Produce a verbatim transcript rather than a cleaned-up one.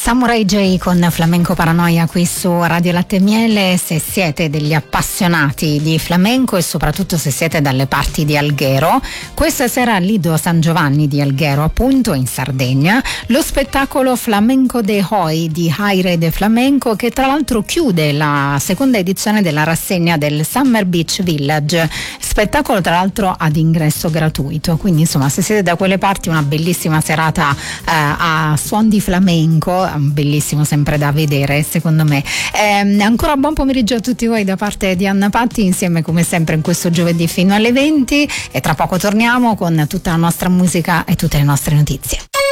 Samurai J con Flamenco Paranoia qui su Radio Latte e Miele. Se siete degli appassionati di flamenco e soprattutto se siete dalle parti di Alghero, questa sera al Lido San Giovanni di Alghero, appunto in Sardegna, lo spettacolo Flamenco de Hoy di Aire de Flamenco, che tra l'altro chiude la seconda edizione della rassegna del Summer Beach Village, spettacolo tra l'altro ad ingresso gratuito, quindi insomma se siete da quelle parti una bellissima serata eh, a suon di flamenco, bellissimo sempre da vedere secondo me. Eh, ancora buon pomeriggio a tutti voi da parte di Anna Patti, insieme come sempre in questo giovedì fino alle venti, e tra poco torniamo con tutta la nostra musica e tutte le nostre notizie.